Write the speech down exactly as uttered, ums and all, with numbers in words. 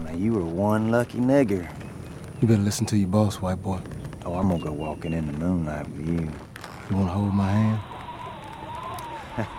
Now, you were one lucky nigger. You better listen to your boss, white boy. Oh, I'm gonna go walking in the moonlight with you. You wanna hold my hand?